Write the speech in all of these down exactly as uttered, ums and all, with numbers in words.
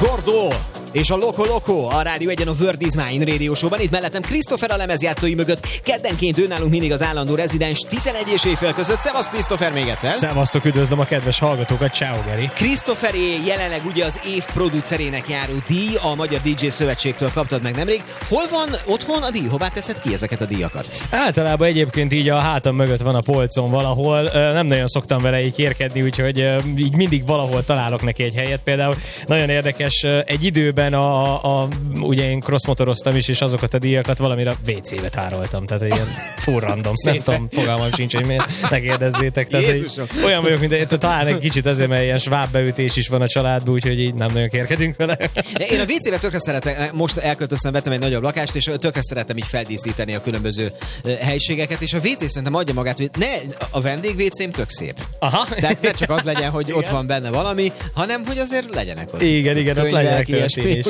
Gordo és a Loco Loco a Rádió egyen a Word is Mine Radio Show-ban. Itt mellettem Christopher a lemezjátszói mögött. Keddenként ő nálunk mindig az állandó rezidens tizenegy és éjfél között. Szevasz Christopher még egyszer. Szevasztok, üdvözlöm a kedves hallgatókat. Ciao, Geri. Christopheré jelenleg ugye az év producerének járó díj, a Magyar dé dzsé Szövetségtől kaptad meg nemrég. Hol van otthon a díj? Hová teszed ki ezeket a díjakat? Általában egyébként így a hátam mögött van a polcon valahol. Nem nagyon szoktam vele így kérkedni, úgyhogy így mindig valahol találok neki egy helyet. Például nagyon érdekes, egy időben a, a ugye én crossmotoroztam is, és azokat a díjakat valamire vé cébe tároltam. Tehát ilyen full random. Nem tudom, fogalmam sincs, hogy miért, ne kérdezzétek. Tehát, olyan vagyok, mint talán egy kicsit azért, mert ilyen sváb beütés is van a családban, úgyhogy így nem nagyon kérkedünk vele. Én a vé cébe tökre szeretem, most elköltöztem, vettem egy nagyobb lakást, és tökre szeretem így feldíszíteni a különböző helységeket, és a vé cé szerintem adja magát, hogy ne, a vendég vé cém tök szép. Aha. Tehát ne csak az legyen, hogy igen, ott van benne valami, hanem hogy azért legyenek ott. Igen, igen, ott legyenek történés.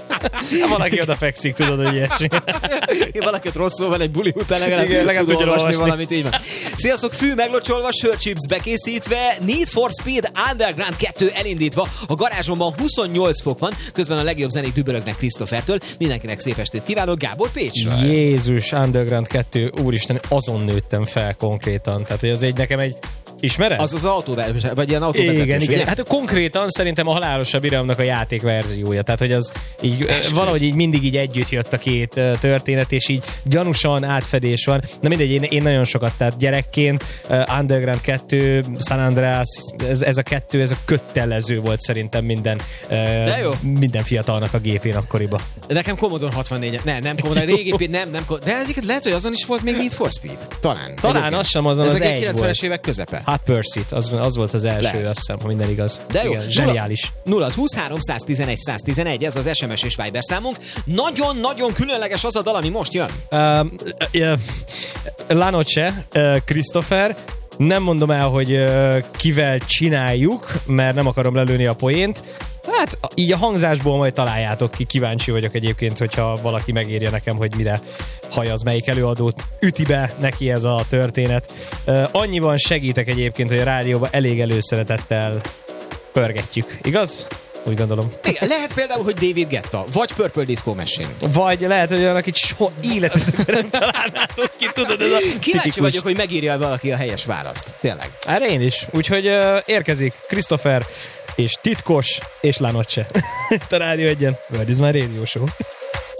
Valaki oda fekszik, tudod, hogy ilyesmi. Valaki ott rosszul van egy buli után, legalább, igen, legalább tud olvasni, olvasni valamit, így van. Sziasztok, fű meglocsolva, sörchips bekészítve, Need for Speed Underground kettő elindítva, a garázsomban huszonnyolc fok van, közben a legjobb zenék dübörögnek Christophertől. Mindenkinek szép estét kívánok, Gábor Pécsről. Jézus, Underground kettő, úristen, azon nőttem fel konkrétan. Tehát, hogy az egy nekem egy ismered? Az az autóvezetés, vagy ilyen autóvezetés, igen, ugye? igen. Hát konkrétan szerintem a Halálosabb Iramnak a játékverziója. Tehát, hogy az így, valahogy így mindig így együtt jött a két történet, és így gyanúsan átfedés van. Na mindegy, én, én nagyon sokat, tehát gyerekként uh, Underground kettő, San Andreas, ez, ez a kettő, ez a kötelező volt szerintem minden, uh, minden fiatalnak a gépén akkoriban. Nekem Commodore hatvannégy, ne, nem Commodore, régi, nem, nem, de ezeket lehet, hogy azon is volt még Need for Speed. Talán. Talán az sem azon, az egy kilencvenes évek közepe. Hot Pursuit, az, az volt az első, lehet, azt hiszem, ha minden igaz. De jó, igen, zseniális. nulla huszonhárom száztizenegy száztizenegy, ez az es em es és Viber számunk. Nagyon-nagyon különleges az a dal, ami most jön. Uh, uh, La Noche, uh, Christopher. Nem mondom el, hogy uh, kivel csináljuk, mert nem akarom lelőni a poént. Hát így a hangzásból majd találjátok ki, kíváncsi vagyok egyébként, hogyha valaki megírja nekem, hogy mire hajaz, melyik előadót üti be neki ez a történet. Uh, annyiban segítek egyébként, hogy a rádióban elég előszeretettel pörgetjük, igaz? Úgy gondolom. Igen, lehet például, hogy David Guetta, vagy Purple Disco Machine. Vagy lehet, hogy olyan, akit soha életetekben nem találnátok ki, tudod, ez a kíváncsi tipikus. vagyok, hogy megírja valaki a helyes választ. Tényleg. Hát én is. Úgyhogy uh, érkezik Christopher és Titkos és La Noche. A Rádió egyen Word is Mine Radio Show.